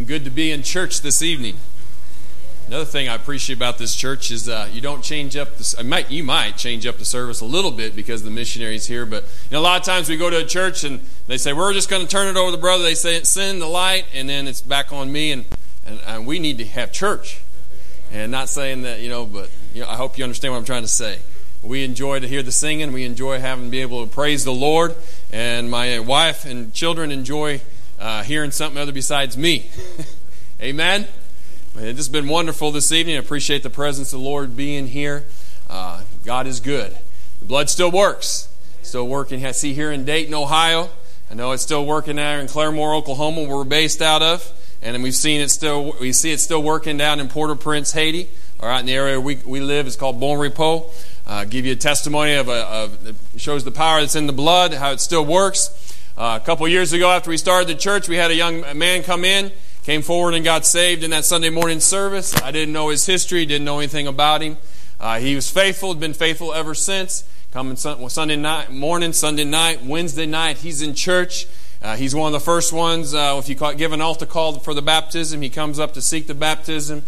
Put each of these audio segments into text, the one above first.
and good to be in church this evening. Another thing I appreciate about this church is you don't change up you might change up the service a little bit because the missionary's here, but a lot of times we go to a church and they say, we're just going to turn it over to the brother. They say, send the light, and then it's back on me, and we need to have church. And not saying that, but I hope you understand what I'm trying to say. We enjoy to hear the singing. We enjoy be able to praise the Lord, and my wife and children enjoy hearing something other besides me. Amen? It's just been wonderful this evening. I appreciate the presence of the Lord being here. God is good. The blood still works. Still working. I see here in Dayton, Ohio. I know it's still working there in Claremore, Oklahoma, where we're based out of. And we see it still working down in Port-au-Prince, Haiti. All right, in the area we live, it's called Bon Repos. Give you a testimony of shows the power that's in the blood, how it still works. A couple years ago, after we started the church, we had a young man come in. Came forward and got saved in that Sunday morning service. I didn't know his history, didn't know anything about him. He was faithful, been faithful ever since. Coming Sunday morning, Sunday night, Wednesday night, he's in church. He's one of the first ones, if you give an altar call for the baptism, he comes up to seek the baptism,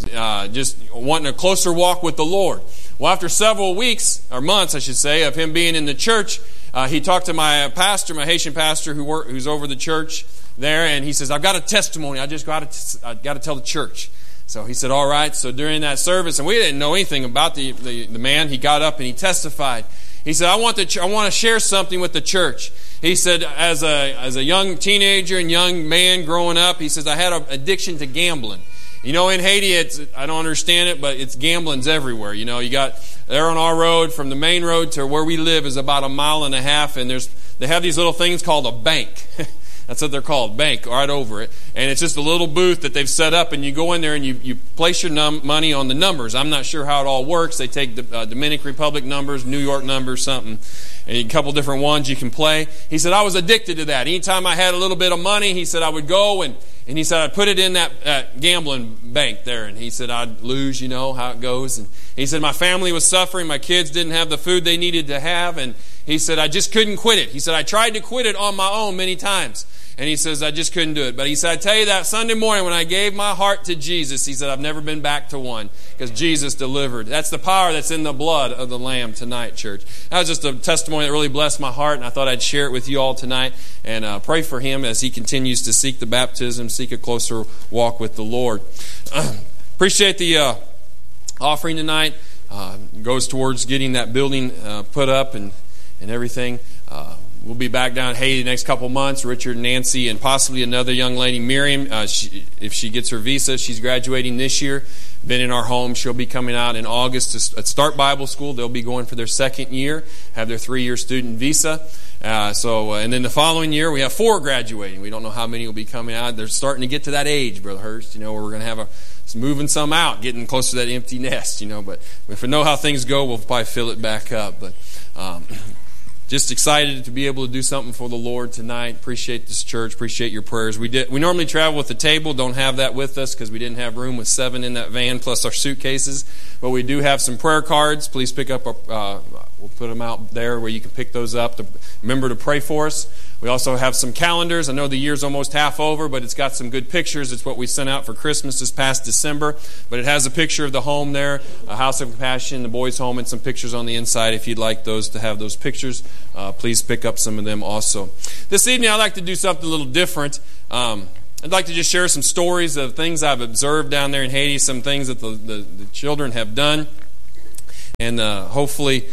just wanting a closer walk with the Lord. Well, after several weeks, or months I should say, of him being in the church, he talked to my pastor, my Haitian pastor who's over the church there, and he says, I've got a testimony. I got to tell the church. So he said, all right. So during that service, and we didn't know anything about the man, he got up and he testified. He said, I want to share something with the church. He said, as a young teenager and young man growing up, he says, I had an addiction to gambling. In Haiti, I don't understand it, but it's gambling's everywhere. You got there on our road, from the main road to where we live is about 1.5 miles, and they have these little things called a bank. That's what they're called, bank, right over it. And it's just a little booth that they've set up, and you go in there and you place your money on the numbers. I'm not sure how it all works. They take the Dominican Republic numbers, New York numbers, something, and a couple different ones you can play. He said, I was addicted to that. Anytime I had a little bit of money, he said I would go and he said I'd put it in that gambling bank there. And he said I'd lose, how it goes. And he said my family was suffering. My kids didn't have the food they needed to have. And he said I just couldn't quit it. He said I tried to quit it on my own many times. And he says, I just couldn't do it. But he said, I tell you that Sunday morning when I gave my heart to Jesus, he said, I've never been back to one because Jesus delivered. That's the power that's in the blood of the Lamb tonight, church. That was just a testimony that really blessed my heart, and I thought I'd share it with you all tonight and pray for him as he continues to seek the baptism, seek a closer walk with the Lord. Appreciate the offering tonight. Goes towards getting that building put up and everything. We'll be back down in Haiti the next couple months. Richard, Nancy, and possibly another young lady, Miriam. If she gets her visa, she's graduating this year. Been in our home. She'll be coming out in August to start Bible school. They'll be going for their second year, have their 3-year student visa. And then the following year, we have 4 graduating. We don't know how many will be coming out. They're starting to get to that age, Brother Hurst, where we're going to have moving some out, getting close to that empty nest, But if we know how things go, we'll probably fill it back up. But just excited to be able to do something for the Lord tonight. Appreciate this church. Appreciate your prayers. We normally travel with the table. Don't have that with us because we didn't have room with 7 in that van plus our suitcases. But we do have some prayer cards. Please pick up. We'll put them out there where you can pick those up. Remember to pray for us. We also have some calendars. I know the year's almost half over, but it's got some good pictures. It's what we sent out for Christmas this past December. But it has a picture of the home there, a House of Compassion, the boys' home, and some pictures on the inside. If you'd like those to have those pictures, please pick up some of them also. This evening, I'd like to do something a little different. I'd like to just share some stories of things I've observed down there in Haiti, some things that the children have done. And hopefully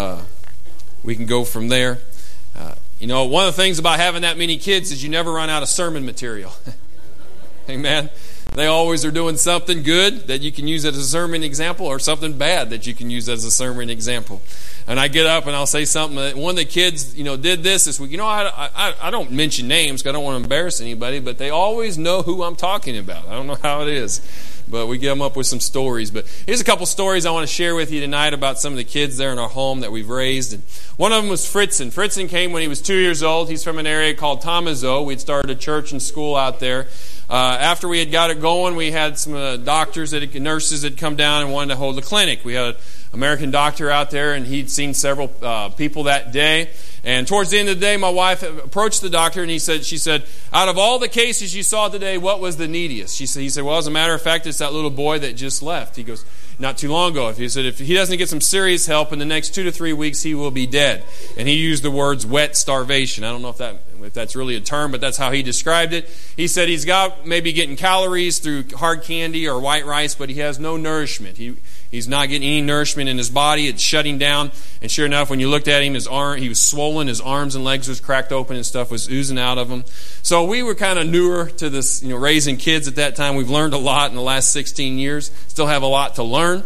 we can go from there. One of the things about having that many kids is you never run out of sermon material. Amen. They always are doing something good that you can use as a sermon example or something bad that you can use as a sermon example. And I get up and I'll say something that one of the kids, did this week. I don't mention names because I don't want to embarrass anybody, but they always know who I'm talking about. I don't know how it is. But we get them up with some stories. But here's a couple stories I want to share with you tonight about some of the kids there in our home that we've raised. And one of them was Fritzen. Fritzen came when he was 2 years old. He's from an area called Tomazo. We'd started a church and school out there. After we had got it going, we had some nurses that come down and wanted to hold a clinic. We had an American doctor out there, and he'd seen several people that day. And towards the end of the day, my wife approached the doctor, and she said, out of all the cases you saw today, what was the neediest? He said, well, as a matter of fact, it's that little boy that just left. He goes, not too long ago. He said, if he doesn't get some serious help in the next 2 to 3 weeks, he will be dead. And he used the words wet starvation. I don't know if that's really a term, but that's how he described it. He said he's got maybe getting calories through hard candy or white rice, but he has no nourishment. He's not getting any nourishment in his body. It's shutting down. And sure enough, when you looked at him, he was swollen. His arms and legs was cracked open and stuff was oozing out of him. So we were kind of newer to this, raising kids at that time. We've learned a lot in the last 16 years. Still have a lot to learn.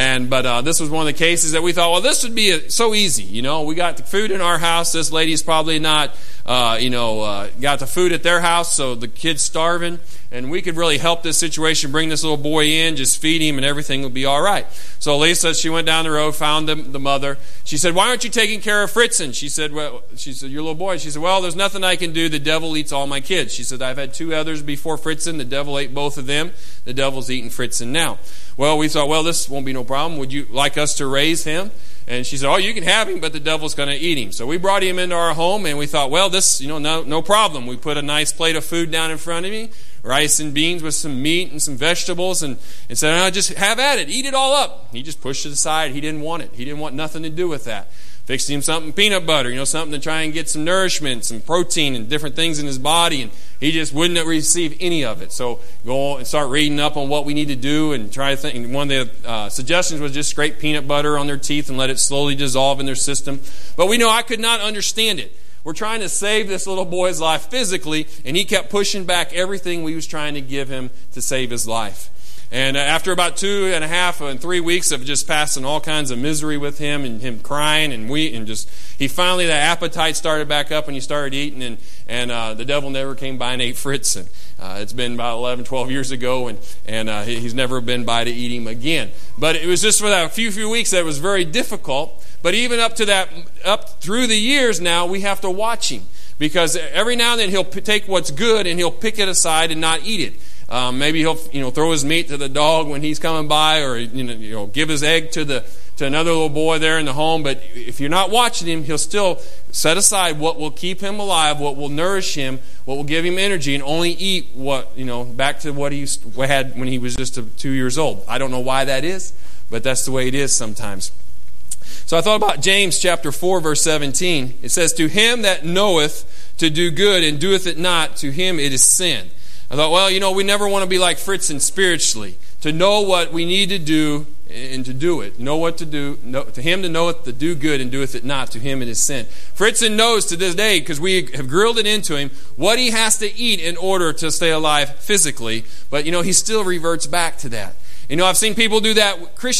But this was one of the cases that we thought, well, this would be so easy. We got the food in our house. This lady's probably not, got the food at their house, so the kid's starving. And we could really help this situation, bring this little boy in, just feed him, and everything would be all right. So Lisa, she went down the road, found the mother. She said, why aren't you taking care of Fritzen? She said, your little boy. She said, well, there's nothing I can do. The devil eats all my kids. She said, I've had 2 others before Fritzen. The devil ate both of them. The devil's eating Fritzen now. Well, we thought, well, this won't be no problem. Would you like us to raise him? And she said, oh, you can have him, but the devil's going to eat him. So we brought him into our home, and we thought, well, this, no problem. We put a nice plate of food down in front of him, rice and beans with some meat and some vegetables, and said, oh, just have at it. Eat it all up. He just pushed it aside. He didn't want it. He didn't want nothing to do with that. Fixed him something peanut butter, something to try and get some nourishment, some protein and different things in his body, and he just wouldn't receive any of it. So go and start reading up on what we need to do and try to think. And one of the suggestions was just scrape peanut butter on their teeth and let it slowly dissolve in their system. But we know I could not understand it. We're trying to save this little boy's life physically, and he kept pushing back everything we was trying to give him to save his life. And after about 2.5 and 3 weeks of just passing all kinds of misery with him and him crying he finally, the appetite started back up and he started eating, and the devil never came by and ate Fritzen. It's been about 11, 12 years ago, and he's never been by to eat him again. But it was just for that few weeks that it was very difficult. But even up through the years now, we have to watch him, because every now and then he'll take what's good and he'll pick it aside and not eat it. Maybe he'll throw his meat to the dog when he's coming by, or give his egg to another little boy there in the home. But if you're not watching him, he'll still set aside what will keep him alive, what will nourish him, what will give him energy, and only eat what back to what he had when he was just 2 years old. I don't know why that is, but that's the way it is sometimes. So I thought about James chapter 4, verse 17. It says, to him that knoweth to do good and doeth it not, to him it is sin. I thought, well, we never want to be like Fritzen spiritually, to know what we need to do and to do it. Know what to do. To him to knoweth to do good and doeth it not, to him it is sin. Fritzen knows to this day, because we have grilled it into him, what he has to eat in order to stay alive physically. But, he still reverts back to that. I've seen people do that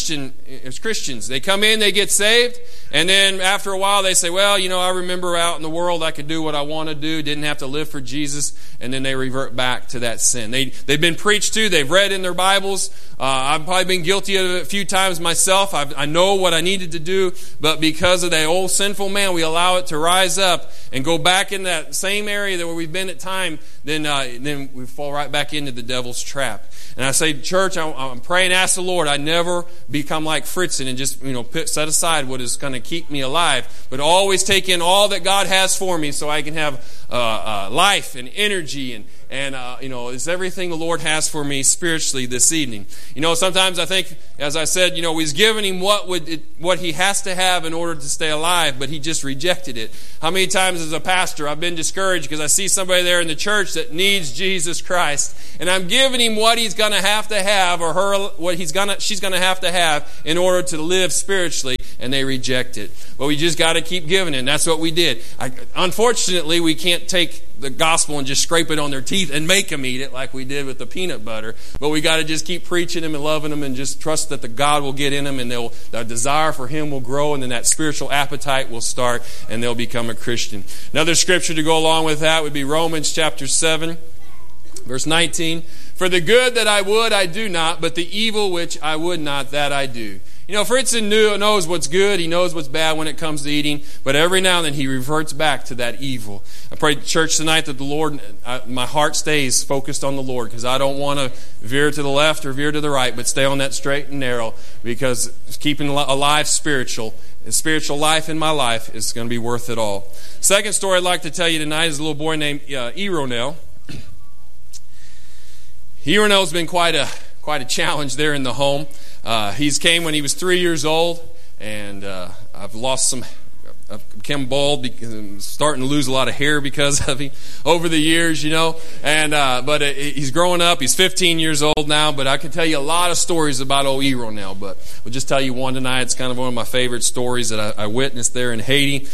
as Christians. They come in, they get saved, and then after a while they say, well, I remember out in the world I could do what I want to do, didn't have to live for Jesus, and then they revert back to that sin. They've been preached to, they've read in their Bibles. I've probably been guilty of it a few times myself. I know what I needed to do, but because of that old sinful man, we allow it to rise up and go back in that same area that where we've been at time, then we fall right back into the devil's trap. And I say, church, I'm praying, ask the Lord, I never become like Fritzen and just, set aside what is going to keep me alive, but always take in all that God has for me so I can have life and energy and it's everything the Lord has for me spiritually this evening. Sometimes I think, as I said, He's given him what he has to have in order to stay alive, but he just rejected it. How many times as a pastor I've been discouraged because I see somebody there in the church that needs Jesus Christ, and I'm giving him what he's going to have, or her what she's going to have in order to live spiritually, and they reject it. But we just got to keep giving it, and that's what we did. Unfortunately, we can't take the gospel and just scrape it on their teeth and make them eat it like we did with the peanut butter. But we got to just keep preaching them and loving them and just trust that the God will get in them, and the desire for Him will grow, and then that spiritual appetite will start, and they'll become a Christian. Another scripture to go along with that would be Romans chapter 7, verse 19. For the good that I would, I do not, but the evil which I would not, that I do. Fritzen knows what's good. He knows what's bad when it comes to eating. But every now and then he reverts back to that evil. I pray to church tonight that the Lord, my heart stays focused on the Lord, because I don't want to veer to the left or veer to the right, but stay on that straight and narrow, because keeping alive spiritual spiritual life in my life, it's going to be worth it all. Second story I'd like to tell you tonight is a little boy named Eronel. Eronel's been quite a challenge there in the home. He's came when he was 3 years old, and I've become bald because I'm starting to lose a lot of hair because of him over the years, And but he's growing up. He's 15 years old now, but I can tell you a lot of stories about old Eronel. But we'll just tell you one tonight. It's kind of one of my favorite stories that I witnessed there in Haiti.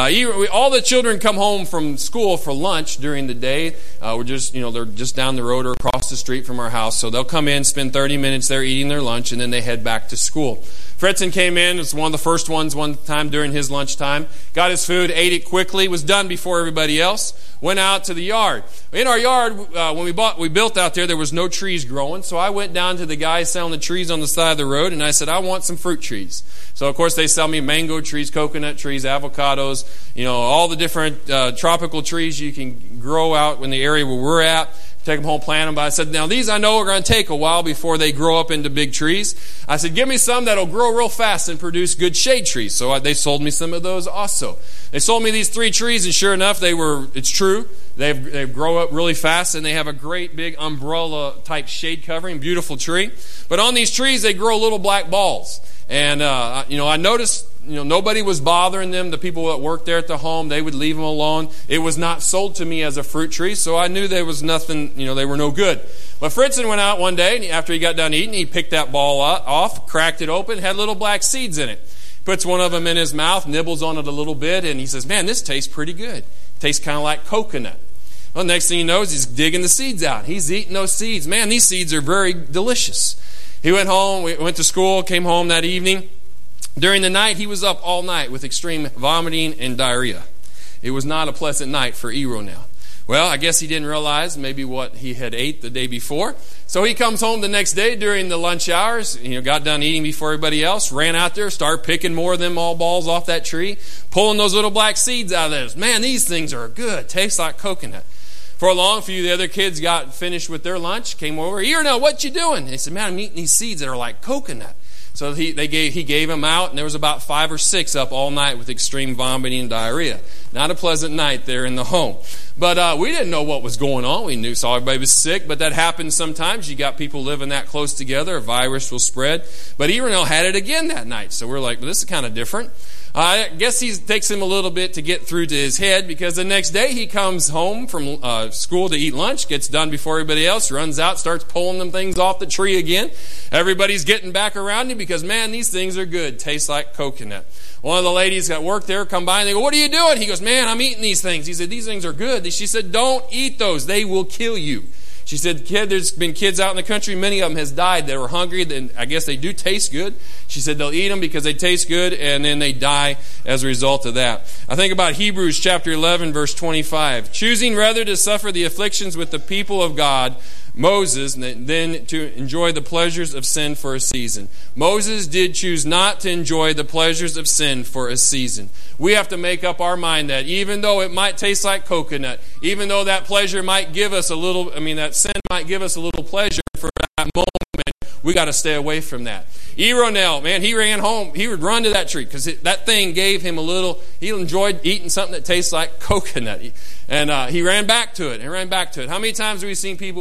All the children come home from school for lunch during the day. We're just, they're just down the road or across the street from our house. So they'll come in, spend 30 minutes there eating their lunch, and then they head back to school. Fritzen came in. It was one of the first ones one time during his lunchtime. Got his food, ate it quickly, was done before everybody else. Went out to the yard. In our yard, when we built out there was no trees growing. So I went down to the guys selling the trees on the side of the road, and I said, I want some fruit trees. So, of course, they sell me mango trees, coconut trees, avocados, all the different tropical trees you can grow out in the area where we're at. Take them home, plant them. But I said, now these I know are going to take a while before they grow up into big trees. I said, give me some that'll grow real fast and produce good shade trees. So they sold me some of those also. They sold me these 3 trees, and sure enough, it's true. They grow up really fast, and they have a great big umbrella-type shade covering, beautiful tree. But on these trees, they grow little black balls. And, I noticed, nobody was bothering them. The people that worked there at the home, they would leave them alone. It was not sold to me as a fruit tree, so I knew there was nothing, they were no good. But Fritzen went out one day, and after he got done eating, he picked that ball off, cracked it open, had little black seeds in it. Puts one of them in his mouth, nibbles on it a little bit, and he says, man, this tastes pretty good. Tastes kind of like coconut. Well, next thing he knows, he's digging the seeds out. He's eating those seeds. Man, these seeds are very delicious. He went home, went to school, came home that evening. During the night, he was up all night with extreme vomiting and diarrhea. It was not a pleasant night for Eronel. Well, I guess he didn't realize maybe what he had ate the day before. So he comes home the next day during the lunch hours, got done eating before everybody else, ran out there, started picking more of them all balls off that tree, pulling those little black seeds out of those. Man, these things are good. Tastes like coconut. For a long few of the other kids got finished with their lunch, came over, Eronel, what you doing? They said, man, I'm eating these seeds that are like coconut. So he gave them out, and there was about 5 or 6 up all night with extreme vomiting and diarrhea. Not a pleasant night there in the home. But we didn't know what was going on. We saw everybody was sick, but that happens sometimes. You got people living that close together, a virus will spread. But Eronel had it again that night. So we're like, well, this is kind of different. I guess he takes him a little bit to get through to his head, because the next day he comes home from school to eat lunch, gets done before everybody else, runs out, starts pulling them things off the tree again. Everybody's getting back around him because, man, these things are good. Taste like coconut. One of the ladies that work there come by and they go, what are you doing? He goes, man, I'm eating these things. He said, these things are good. She said, don't eat those. They will kill you. She said, there's been kids out in the country, many of them has died that were hungry, and I guess they do taste good. She said they'll eat them because they taste good, and then they die as a result of that. I think about Hebrews chapter 11, verse 25. Choosing rather to suffer the afflictions with the people of God, Moses, than to enjoy the pleasures of sin for a season. Moses did choose not to enjoy the pleasures of sin for a season. We have to make up our mind that even though it might taste like coconut, even though that pleasure might give us that sin might give us a little pleasure for that moment, we got to stay away from that. Eronel, man, he ran home. He would run to that tree because that thing gave him he enjoyed eating something that tastes like coconut. And he ran back to it and ran back to it. How many times have we seen people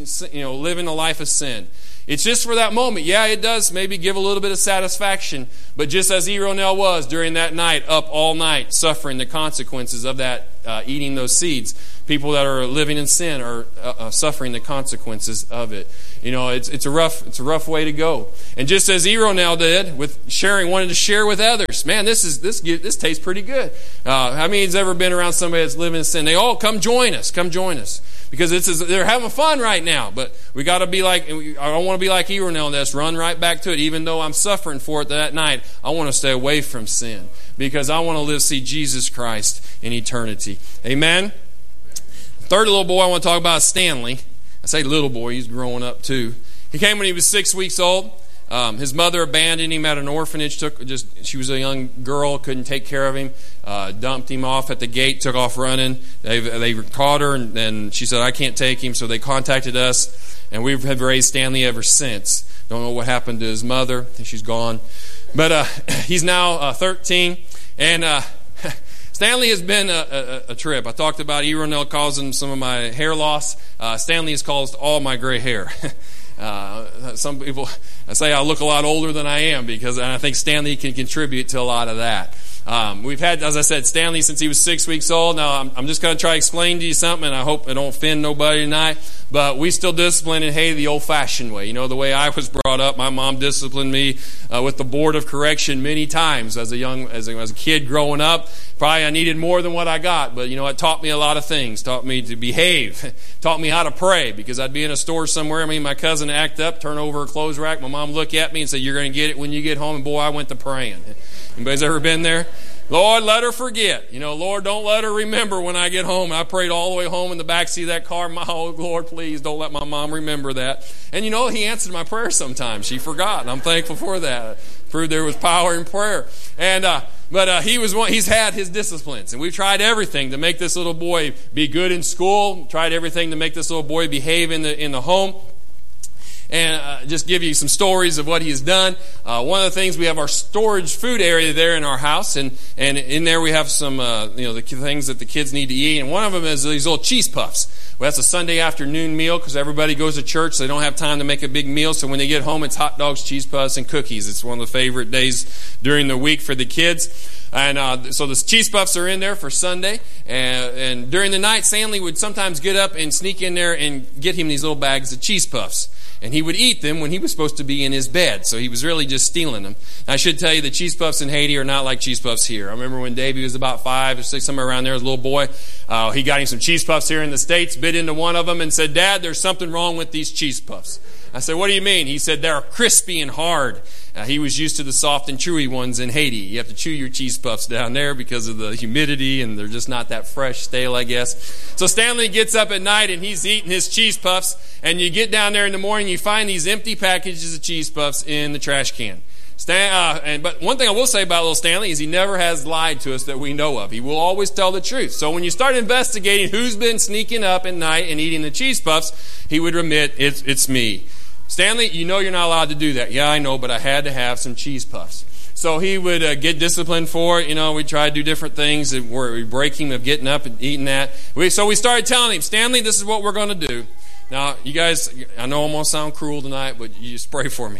living a life of sin? It's just for that moment. Yeah, it does maybe give a little bit of satisfaction. But just as Eronel was during that night, up all night, suffering the consequences of that, eating those seeds, people that are living in sin are suffering the consequences of it. It's a rough way to go. And just as Eronel did with wanted to share with others. Man, this tastes pretty good. How many has ever been around somebody that's living in sin? They all come join us, because they're having fun right now. But we got to be I don't want to be like Eronel and just run right back to it. Even though I'm suffering for it that night, I want to stay away from sin because I want to see Jesus Christ in eternity. Amen. Third little boy I want to talk about is Stanley. I say little boy, he's growing up too. He came when he was 6 weeks old. His mother abandoned him at an orphanage. She was a young girl, couldn't take care of him. Dumped him off at the gate, took off running. They caught her, and she said, I can't take him. So they contacted us, and we've raised Stanley ever since. Don't know what happened to his mother. She's gone. But he's now 13, and Stanley has been a trip. I talked about Eronel causing some of my hair loss. Stanley has caused all my gray hair. Some people say I look a lot older than I am because I think Stanley can contribute to a lot of that. We've had, as I said, Stanley since he was 6 weeks old. Now, I'm just going to try to explain to you something, and I hope I don't offend nobody tonight. But we still discipline in Haiti the old-fashioned way. You know, the way I was brought up, my mom disciplined me with the board of correction many times as a kid growing up. Probably I needed more than what I got, but, you know, it taught me a lot of things. Taught me to behave. Taught me how to pray, because I'd be in a store somewhere. My cousin would act up, turn over a clothes rack. My mom would look at me and say, "You're going to get it when you get home." And boy, I went to praying. Anybody's ever been there? Lord, let her forget. You know, Lord, don't let her remember when I get home. I prayed all the way home in the backseat of that car. Oh, Lord, please don't let my mom remember that. And, you know, he answered my prayer sometimes. She forgot, and I'm thankful for that. Proved there was power in prayer. And but he's had his disciplines, and we've tried everything to make this little boy be good in school. Tried everything to make this little boy behave in the home. And just give you some stories of what he has done. One of the things, we have our storage food area there in our house, and in there we have some the things that the kids need to eat. And one of them is these little cheese puffs. Well, that's a Sunday afternoon meal because everybody goes to church. So they don't have time to make a big meal. So when they get home, it's hot dogs, cheese puffs, and cookies. It's one of the favorite days during the week for the kids. And so the cheese puffs are in there for Sunday. And during the night, Stanley would sometimes get up and sneak in there and get him these little bags of cheese puffs. And he would eat them when he was supposed to be in his bed. So he was really just stealing them. I should tell you, the cheese puffs in Haiti are not like cheese puffs here. I remember when Davey was about 5 or 6, somewhere around there, as a little boy, he got him some cheese puffs here in the States, bit into one of them and said, "Dad, there's something wrong with these cheese puffs." I said, "What do you mean?" He said, "They're crispy and hard." He was used to the soft and chewy ones in Haiti. You have to chew your cheese puffs down there because of the humidity, and they're just not that fresh, stale, I guess. So Stanley gets up at night, and he's eating his cheese puffs, and you get down there in the morning, you find these empty packages of cheese puffs in the trash can. But one thing I will say about little Stanley is he never has lied to us that we know of. He will always tell the truth. So when you start investigating who's been sneaking up at night and eating the cheese puffs, he would admit, it's me. "Stanley, you know you're not allowed to do that." "Yeah, I know, but I had to have some cheese puffs." So he would get disciplined for it. You know, we try to do different things where we break him of getting up and eating that. So we started telling him, "Stanley, this is what we're going to do." Now, you guys, I know I'm going to sound cruel tonight, but you just pray for me.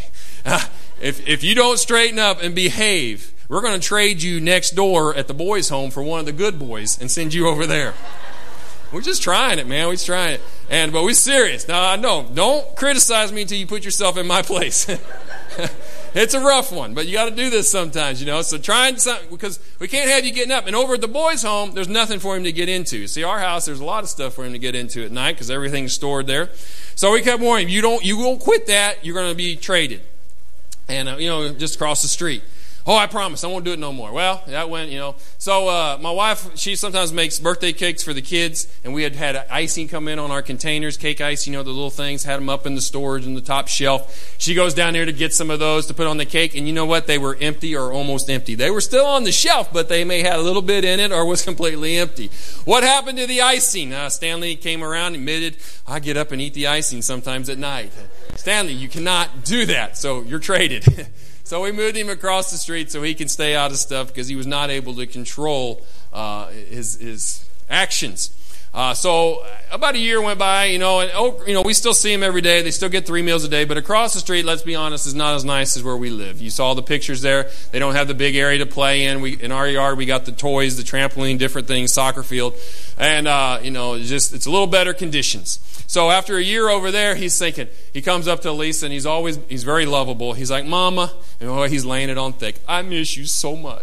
If you don't straighten up and behave, we're going to trade you next door at the boys' home for one of the good boys and send you over there. We're just trying it, man. We're just trying it. But we're serious. Now, I know, don't criticize me until you put yourself in my place. It's a rough one, but you got to do this sometimes, you know. So trying something, because we can't have you getting up. And over at the boys' home, there's nothing for him to get into. See, our house, there's a lot of stuff for him to get into at night because everything's stored there. So we kept warning him, you won't quit that. You're going to be traded. And, just across the street. "Oh, I promise, I won't do it no more." Well, that went, So my wife, she sometimes makes birthday cakes for the kids, and we had icing come in on our containers, cake ice, the little things, had them up in the storage in the top shelf. She goes down there to get some of those to put on the cake, and you know what? They were empty or almost empty. They were still on the shelf, but they may have a little bit in it or was completely empty. What happened to the icing? Stanley came around and admitted, "I get up and eat the icing sometimes at night." "Stanley, you cannot do that, so you're traded." So we moved him across the street so he can stay out of stuff because he was not able to control his actions. So about a year went by, and we still see him every day. They still get 3 meals a day, but across the street, let's be honest, is not as nice as where we live. You saw the pictures there. They don't have the big area to play in. In our yard, we got the toys, the trampoline, different things, soccer field, and it's a little better conditions. So after a year over there, he's thinking. He comes up to Lisa, and he's very lovable. He's like, "Mama," and he's laying it on thick. "I miss you so much."